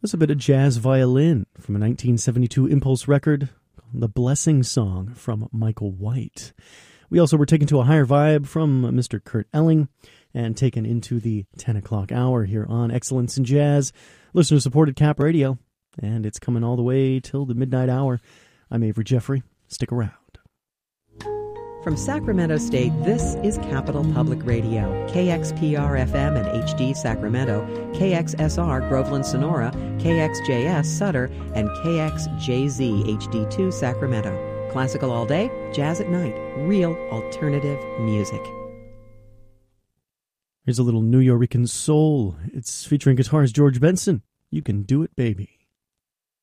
That's a bit of jazz violin from a 1972 Impulse record, The Blessing Song from Michael White. We also were taken to a higher vibe from Mr. Kurt Elling and taken into the 10 o'clock hour here on Excellence in Jazz, listener-supported Cap Radio, and it's coming all the way till the midnight hour. I'm Avery Jeffrey. Stick around. From Sacramento State, this is Capital Public Radio, KXPR-FM and HD Sacramento, KXSR Groveland Sonora, KXJS Sutter, and KXJZ HD2 Sacramento. Classical all day, jazz at night, real alternative music. Here's a little New Yorican soul. It's featuring guitarist George Benson. You Can Do It, Baby.